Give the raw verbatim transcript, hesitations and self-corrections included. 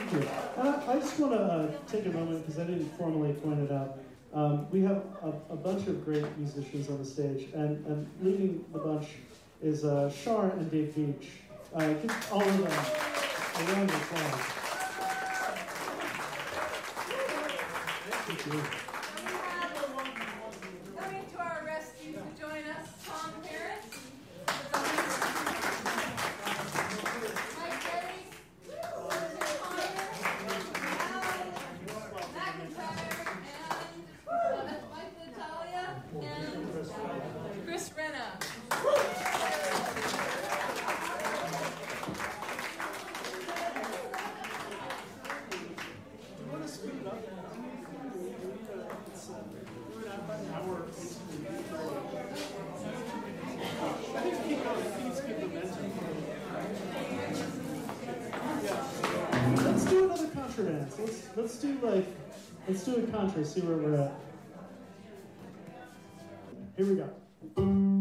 Thank you. Uh, I just want to uh, take a moment, because I didn't formally point it out. Um, we have a, a bunch of great musicians on the stage, and, and leading the bunch is uh, Shar and Dave Beach. Uh, give all of them a round of applause. Thank you. Coming to our rescue to join us, Tom Harris. Mike Berry. McIntyre and Mike Natalia and Chris Renna. Do you want to speak up? It's an hour. I think keep going. Please keep momentum. Yeah. Let's do another contra dance. Let's let's do like let's do a contra. See where we're at. Here we go.